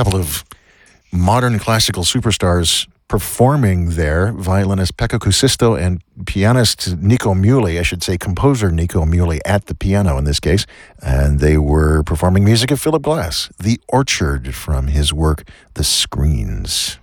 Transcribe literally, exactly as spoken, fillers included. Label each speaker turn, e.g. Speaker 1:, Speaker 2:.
Speaker 1: couple of modern classical superstars performing there, violinist Pekka Kuusisto and pianist Nico Muhly, I should say composer Nico Muhly at the piano in this case, and they were performing music of Philip Glass, The Orchard, from his work The Screens.